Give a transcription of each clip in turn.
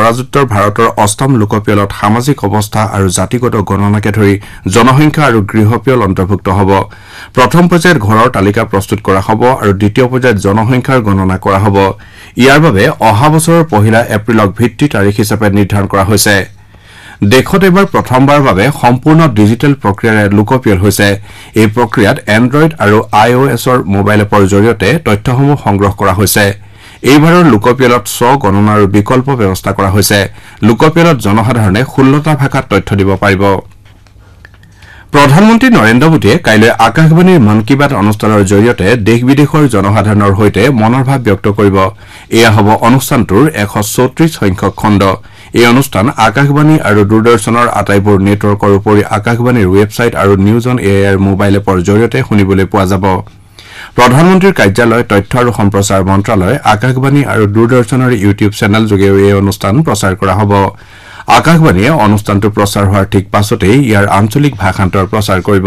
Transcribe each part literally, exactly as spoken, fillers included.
ধৰাযুক্তৰ ভাৰতৰ অষ্টম লোকপিয়লত সামাজিক অৱস্থা আৰু জাতিগত গণনাকে ধৰি জনসংখ্যা আৰু গৃহপিয়ল অন্তৰ্ভুক্ত হ'ব। প্ৰথম পৰ্যায়ত ঘৰৰ তালিকা প্ৰস্তুত কৰা হ'ব আৰু দ্বিতীয় পৰ্যায়ত জনসংখ্যাৰ গণনা কৰা হ'ব। ইয়াৰ বাবে অহা বছৰৰ পহিলা এপ্ৰিলক ভিত্তি তাৰিখ হিচাপে নিৰ্ধাৰণ কৰা হৈছে। দেশত এইবাৰ প্ৰথমবাৰৰ বাবে সম্পূৰ্ণ ডিজিটেল প্ৰক্ৰিয়াৰে লোকপিয়ল হৈছে। এই প্ৰক্ৰিয়াত এণ্ড্ৰইড আৰু আই অ' এছৰ মোবাইল এপৰ জৰিয়তে তথ্যসমূহ সংগ্ৰহ কৰা হৈছে। এইবাৰৰ লোকপিয়লত স্ব গণনাৰ বিকল্প ব্যৱস্থা কৰা হৈছে। লোকপিয়লত জনসাধাৰণে ষোল্লটা ভাষাত তথ্য দিব পাৰিব। প্ৰধানমন্ত্ৰী নৰেন্দ্ৰ মোদীয়ে কাইলৈ আকাশবাণীৰ মন কী বাত অনুষ্ঠানৰ জৰিয়তে দেশ বিদেশৰ জনসাধাৰণৰ সৈতে মনৰ ভাৱ ব্যক্ত কৰিব। এয়া হ'ব অনুষ্ঠানটোৰ এশ চৌত্ৰিশ সংখ্যক খণ্ড। এই অনুষ্ঠান আকাশবাণী আৰু দূৰদৰ্শনৰ আটাইবোৰ নেটৱৰ্কৰ উপৰি আকাশবাণীৰ ৱেবছাইট আৰু নিউজ অন এ আইৰ মোবাইল এপৰ জৰিয়তে শুনিবলৈ পোৱা যাব। প্ৰধানমন্ত্ৰীৰ কাৰ্যালয়, তথ্য আৰু সম্প্ৰচাৰ মন্ত্ৰালয়, আকাশবাণী আৰু দূৰদৰ্শনৰ ইউটিউব চেনেল যোগেও এই অনুষ্ঠান প্ৰচাৰ কৰা হ'ব। আকাশবাণীয়ে অনুষ্ঠানটো প্ৰচাৰ হোৱাৰ ঠিক পাছতেই ইয়াৰ আঞ্চলিক ভাষান্তৰ প্ৰচাৰ কৰিব।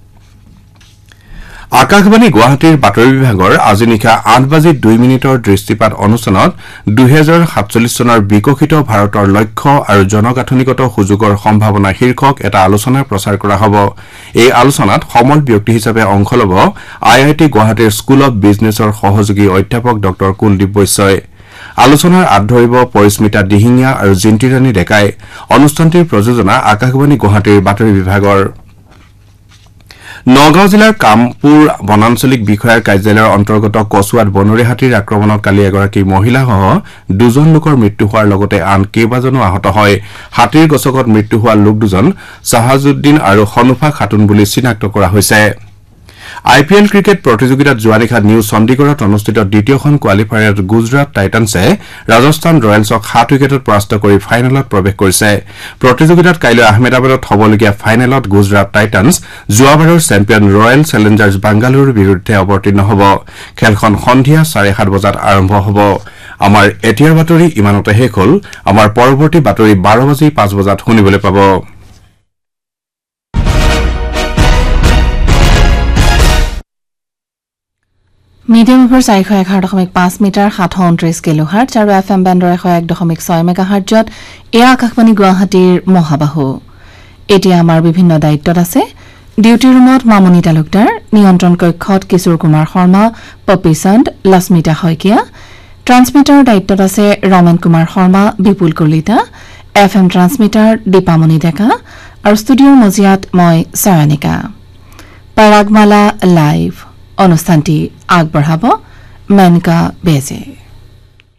আকাশবাণী গুৱাহাটীৰ বাতৰি বিভাগৰ আজি নিশা আঠ বাজি দুই মিনিটৰ দৃষ্টিপাত অনুষ্ঠানত দুহেজাৰ সাতচল্লিছ চনৰ বিকশিত ভাৰতৰ লক্ষ্য আৰু জনগাঁথনিগত সুযোগৰ সম্ভাৱনা শীৰ্ষক এটা আলোচনা প্ৰচাৰ কৰা হ'ব। এই আলোচনাত সমল ব্যক্তি হিচাপে অংশ ল'ব আই আই টি গুৱাহাটীৰ স্কুল অব বিজনেছৰ সহযোগী অধ্যাপক ড কুলদীপ বৈশ্যই। আলোচনাৰ আঁত ধৰিব পৰিস্মিতা দিহিঙীয়া আৰু জিন্তিৰাণী ডেকাই। অনুষ্ঠানটিৰ প্ৰযোজনা আকাশবাণী গুৱাহাটীৰ বাতৰি বিভাগৰ। নগাঁও জিলাৰ কামপুৰ বনাঞ্চলিক বিষয়াৰ কাৰ্যালয়ৰ অন্তৰ্গত কচুৱাত বনৰীয়া হাতীৰ আক্ৰমণত কালি এগৰাকী মহিলাসহ দুজন লোকৰ মৃত্যু হোৱাৰ লগতে আন কেইবাজনো আহত হয়। হাতীৰ গছকত মৃত্যু হোৱা লোক দুজন ছাহাজুদ্দিন আৰু হনুফা খাতুন বুলি চিনাক্ত কৰা হৈছে। আই পি এল ক্ৰিকেট প্ৰতিযোগিতাত যোৱা নিশা নিউ চণ্ডীগড়ত অনুষ্ঠিত দ্বিতীয়খন কোৱালিফায়াৰত গুজৰাট টাইটান্ছে ৰাজস্থান ৰয়েলছক সাত উইকেটত পৰাস্ত কৰি ফাইনেলত প্ৰৱেশ কৰিছে। প্ৰতিযোগিতাত কাইলৈ আহমেদাবাদত হ'বলগীয়া ফাইনেলত গুজৰাট টাইটান্ছ যোৱাবাৰৰ চেম্পিয়ন ৰয়েল চেলেঞ্জাৰ্ছ বাংগালুৰুৰ বিৰুদ্ধে অৱতীৰ্ণ হ'ব। খেলখন সন্ধিয়া চাৰে সাত বজাত আৰম্ভ হ'ব। আমাৰ এতিয়াৰ বাতৰি ইমানতে শেষ হ'ল। আমাৰ পৰৱৰ্তী বাতৰি বাৰ বাজি পাঁচ বজাত শুনিবলৈ পাব। মিডিয়াম ৱেভৰ চাৰিশ এঘাৰ দশমিক পাঁচ মিটাৰ সাতশ ঊনত্ৰিশ কিলো হাৰ্টজ আৰু এফ এম বেণ্ডৰ এশ এক দশমিক ছয় মেগা হাৰ্টজত এয়া আকাশবাণী গুৱাহাটীৰ মহাবাহু। এতিয়া আমাৰ বিভিন্ন দায়িত্বত আছে। ডিউটি ৰুমত মামনি তালুকদাৰ, নিয়ন্ত্ৰণ কক্ষত কিশোৰ কুমাৰ শৰ্মা, পপী চন্দ, লস্মিতা শইকীয়া। ট্ৰান্সমিটাৰৰ দায়িত্বত আছে ৰমেন কুমাৰ শৰ্মা, বিপুল Kalita. F M transmitter Dipamoni ডেকা আৰু ষ্টুডিঅ'ৰ মজিয়াত মই চয়নিকা। পৰাগমালা লাইভ অনুষ্ঠানটি আগবঢ়াব মেনকা বেজে।